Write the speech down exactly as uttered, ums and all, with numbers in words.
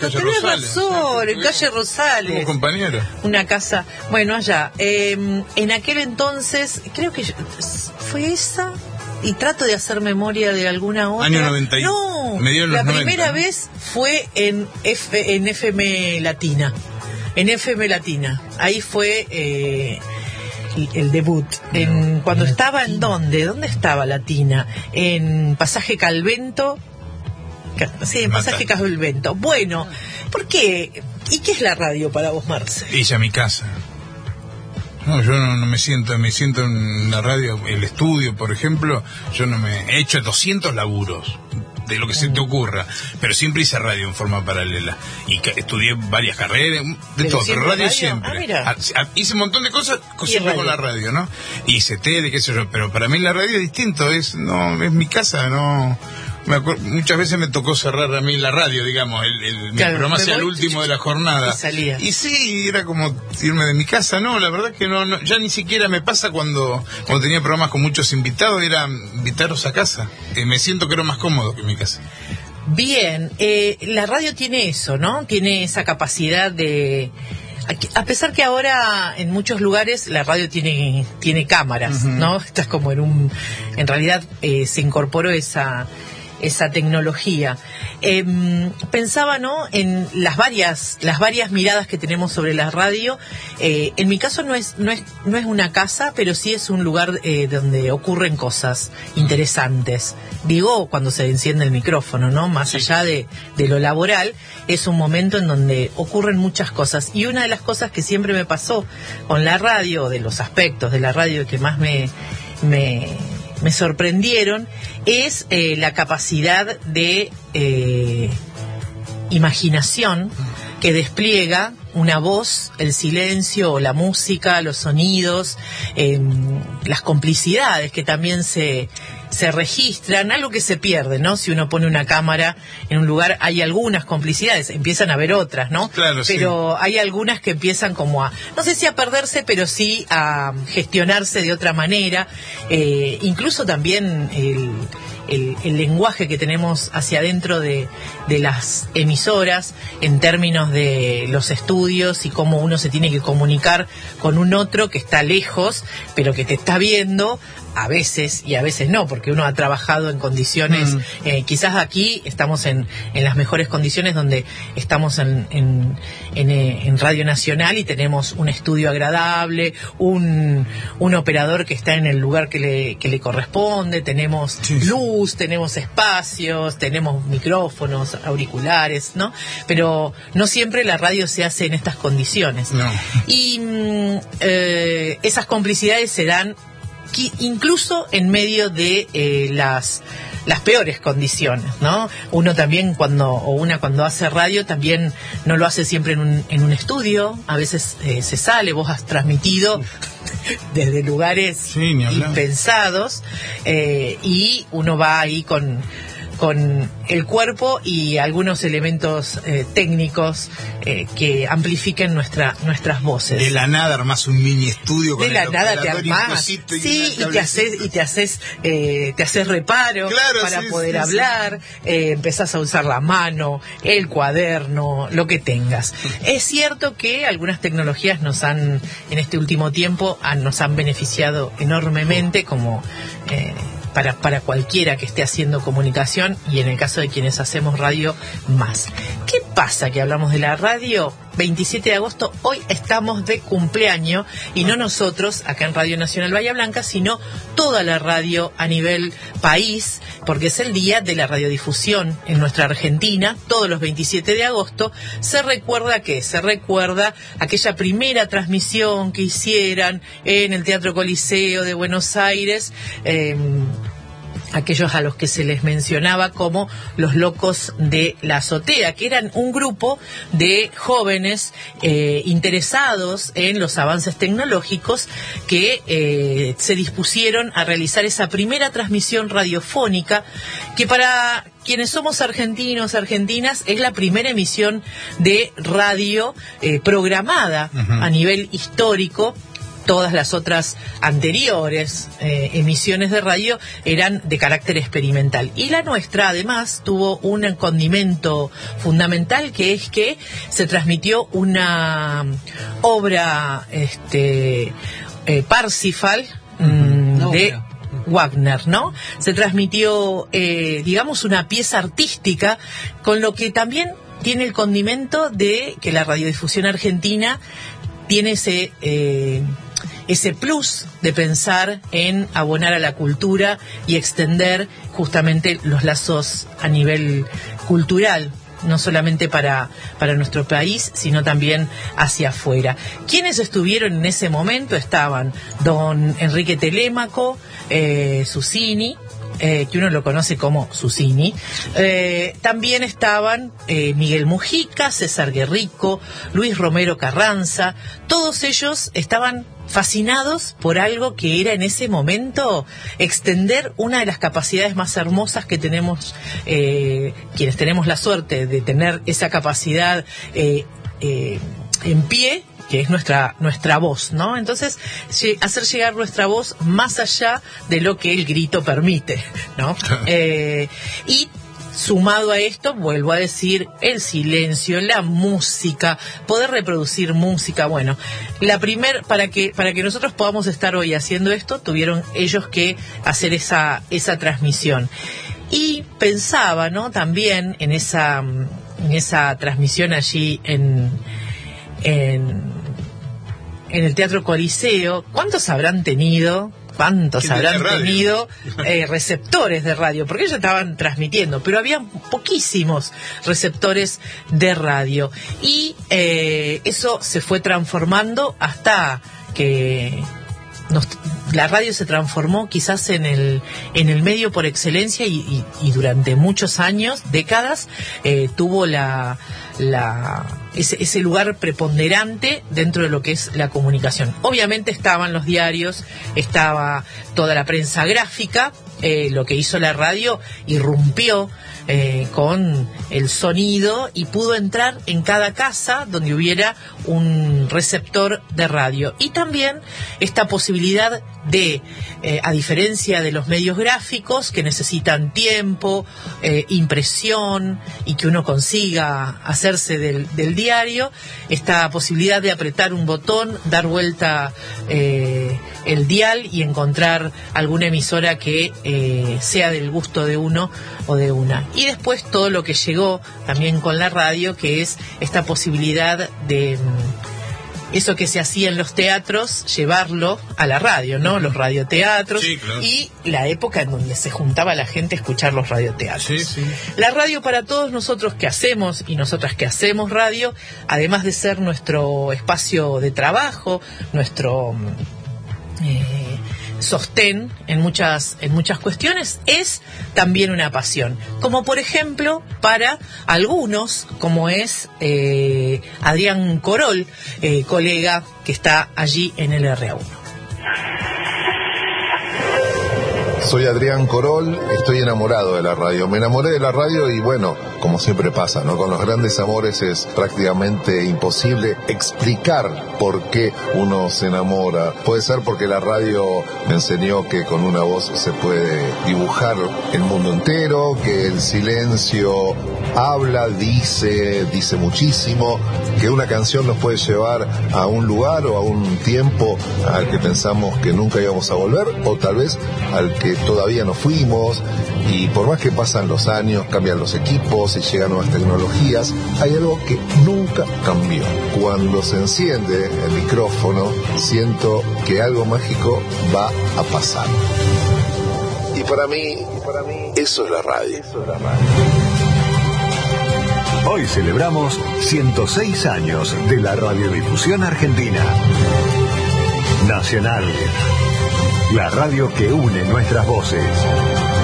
Calle Tenés Rosales, razón, ¿sí? en Calle Rosales. Como compañero. Una casa, bueno, allá. Eh, en aquel entonces, creo que yo- fue esa, y trato de hacer memoria de alguna otra. Año noventa y- No, medio de los la noventa, primera ¿no? vez fue en, F, en F M Latina. En F M Latina. Ahí fue eh, el, el debut. En, cuando estaba en dónde, ¿dónde estaba Latina? En Pasaje Calvento. Ca- Sí, en Pasaje Calvento. Bueno, ¿por qué? ¿Y qué es la radio para vos, Marce? Ella, mi casa. No, yo no, no me siento, me siento en la radio, el estudio, por ejemplo, yo no me he hecho doscientos laburos de lo que se te ocurra, pero siempre hice radio en forma paralela y que estudié varias carreras, de ¿Pero todo, pero siempre radio, radio? siempre. Ah, mira. Ah, ah, hice un montón de cosas Y siempre radio. con la radio, ¿no? Hice tele, qué sé yo, pero para mí la radio es distinto, es no es mi casa, no. Me acuer- muchas veces me tocó cerrar a mí la radio, digamos, el, el mi Claro, programa me sea el voy, último de la jornada. y salía. Y sí, era como irme de mi casa, no, la verdad que no, no, ya ni siquiera me pasa cuando, cuando tenía programas con muchos invitados, era invitarlos a casa. Eh, me siento que era más cómodo que en mi casa. Bien, eh, la radio tiene eso, ¿no? Tiene esa capacidad de... A pesar que ahora en muchos lugares la radio tiene tiene cámaras, Ujú. ¿no? Estás como en un... En realidad eh, se incorporó esa esa tecnología. Eh, pensaba, ¿no?, en las varias las varias miradas que tenemos sobre la radio. Eh, en mi caso no es no es no es una casa, pero sí es un lugar eh, donde ocurren cosas interesantes. Digo, cuando se enciende el micrófono, ¿no? Más Sí. allá de, de lo laboral, es un momento en donde ocurren muchas cosas. Y una de las cosas que siempre me pasó con la radio, de los aspectos de la radio que más me me me sorprendieron, es eh, la capacidad de eh, imaginación que despliega una voz, el silencio, la música, los sonidos, eh, las complicidades que también se, se registran, algo que se pierde, ¿no? Si uno pone una cámara en un lugar, hay algunas complicidades, empiezan a haber otras, ¿no? Claro, sí. Pero hay algunas que empiezan como a, no sé si a perderse, pero sí a gestionarse de otra manera. Eh, incluso también el, el, el lenguaje que tenemos hacia adentro de, de las emisoras en términos de los estudios y cómo uno se tiene que comunicar con un otro que está lejos, pero que te está viendo a veces y a veces no, porque uno ha trabajado en condiciones, Mm. eh, quizás aquí estamos en, en las mejores condiciones donde estamos en, en, en, eh, en Radio Nacional y tenemos un estudio agradable, un, un operador que está en el lugar que le, que le corresponde, tenemos Sí, sí. luz, tenemos espacios, tenemos micrófonos, auriculares, ¿no? Pero no siempre la radio se hace en estas condiciones. No. Y mm, eh, esas complicidades se dan qui- incluso en medio de eh, las las peores condiciones, ¿no? Uno también cuando, o una cuando hace radio también no lo hace siempre en un, en un estudio, a veces eh, se sale, vos has transmitido desde lugares Sí, ni hablar. impensados, eh, y uno va ahí con con el cuerpo y algunos elementos eh, técnicos eh, que amplifiquen nuestra nuestras voces. De la nada armás un mini estudio con De la el nada te operador y un armás, cosito y sí, una y te cablecita. haces y te haces eh, te haces reparo Claro, para sí, poder sí, hablar, eh, empezás a usar la mano, el cuaderno, lo que tengas. Es cierto que algunas tecnologías nos han, en este último tiempo, han- nos han beneficiado enormemente, como eh, para, para cualquiera que esté haciendo comunicación, y en el caso de quienes hacemos radio, más. ¿Qué pasa que hablamos de la radio? veintisiete de agosto, hoy estamos de cumpleaños, y no nosotros acá en Radio Nacional Bahía Blanca, sino toda la radio a nivel país, porque es el día de la radiodifusión en nuestra Argentina. Todos los veintisiete de agosto se recuerda que se recuerda aquella primera transmisión que hicieran en el Teatro Coliseo de Buenos Aires, eh, aquellos a los que se les mencionaba como los locos de la azotea, que eran un grupo de jóvenes eh, interesados en los avances tecnológicos que eh, se dispusieron a realizar esa primera transmisión radiofónica, que para quienes somos argentinos, argentinas, es la primera emisión de radio eh, programada Ujú. a nivel histórico, todas las otras anteriores eh, emisiones de radio eran de carácter experimental. Y la nuestra, además, tuvo un condimento fundamental, que es que se transmitió una obra este, eh, Parsifal mm, no, de no. Wagner, ¿no? Se transmitió, eh, digamos, una pieza artística, con lo que también tiene el condimento de que la radiodifusión argentina tiene ese... Eh, ese plus de pensar en abonar a la cultura y extender justamente los lazos a nivel cultural, no solamente para, para nuestro país, sino también hacia afuera. ¿Quiénes estuvieron en ese momento? Estaban don Enrique Telémaco, eh, Susini, Eh, que uno lo conoce como Susini. Eh, también estaban eh, Miguel Mujica, César Guerrico, Luis Romero Carranza. Todos ellos estaban fascinados por algo que era en ese momento extender una de las capacidades más hermosas que tenemos, eh, quienes tenemos la suerte de tener esa capacidad eh, eh, en pie, que es nuestra nuestra voz, ¿no? Entonces, hacer llegar nuestra voz más allá de lo que el grito permite, ¿no? eh, y sumado a esto, vuelvo a decir, el silencio, la música, poder reproducir música. Bueno, la primer para que para que nosotros podamos estar hoy haciendo esto, tuvieron ellos que hacer esa esa transmisión. Y pensaba, ¿no? También en esa en esa transmisión allí en en en el Teatro Coliseo, ¿cuántos habrán tenido? ¿Cuántos habrán tenido eh, receptores de radio? Porque ellos estaban transmitiendo, pero había poquísimos receptores de radio. Y eh, eso se fue transformando hasta que nos, la radio se transformó quizás en el en el medio por excelencia y, y, y durante muchos años, décadas, eh, tuvo la... La, ese, ese lugar preponderante dentro de lo que es la comunicación. Obviamente estaban los diarios, estaba toda la prensa gráfica, eh, lo que hizo la radio irrumpió eh, con el sonido y pudo entrar en cada casa donde hubiera un receptor de radio. Y también esta posibilidad de, eh, a diferencia de los medios gráficos que necesitan tiempo, eh, impresión y que uno consiga hacerse del, del diario, esta posibilidad de apretar un botón, dar vuelta eh, el dial y encontrar alguna emisora que eh, sea del gusto de uno o de una. Y después todo lo que llegó también con la radio, que es esta posibilidad de eso que se hacía en los teatros, llevarlo a la radio, ¿no? Los radioteatros. Sí, claro. Y la época en donde se juntaba la gente a escuchar los radioteatros. Sí, sí. La radio, para todos nosotros que hacemos y nosotras que hacemos radio, además de ser nuestro espacio de trabajo, nuestro eh, sostén en muchas en muchas cuestiones, es también una pasión, como por ejemplo para algunos, como es eh, Adrián Corol, eh, colega que está allí en el R A uno. Soy Adrián Corol, estoy enamorado de la radio. Me enamoré de la radio y bueno, como siempre pasa, ¿no? Con los grandes amores es prácticamente imposible explicar por qué uno se enamora. Puede ser porque la radio me enseñó que con una voz se puede dibujar el mundo entero, que el silencio habla, dice, dice muchísimo, que una canción nos puede llevar a un lugar o a un tiempo al que pensamos que nunca íbamos a volver, o tal vez al que todavía no fuimos. Y por más que pasan los años, cambian los equipos y llegan nuevas tecnologías, hay algo que nunca cambió. Cuando se enciende el micrófono, siento que algo mágico va a pasar. Y para mí, para mí eso es la radio. Eso es la radio. Hoy celebramos ciento seis años de la radiodifusión argentina. Nacional, la radio que une nuestras voces.